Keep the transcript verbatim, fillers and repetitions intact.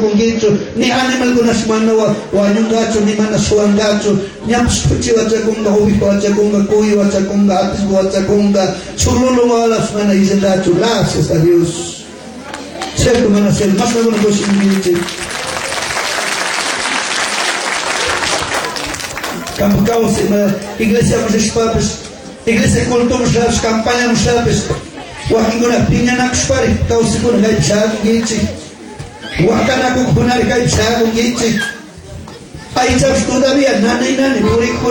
con guicho, ni animal con las manos o año gacho, ni manas suan gacho, ni amspuchi wachakunga, ubico wachakunga, cuyo wachakunga, atis wachakunga, chulolo malas mana y gacho, gracias a Dios. Cierto, van a ser más alguna cosa en Campo Caos, iglesia muchos papes, iglesia culto muchas campaña muchas, wakinguna piña nakspari, caos con gaipsado gichi, wakana kukunar gaipsado gichi. Ahí sabes todavía nana y nana, por hijo